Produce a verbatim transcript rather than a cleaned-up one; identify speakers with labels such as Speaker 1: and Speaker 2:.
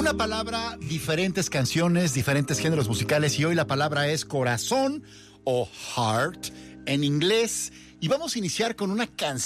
Speaker 1: Una palabra, diferentes canciones, diferentes géneros musicales, y hoy la palabra es corazón o heart en inglés. Y vamos a iniciar con una canción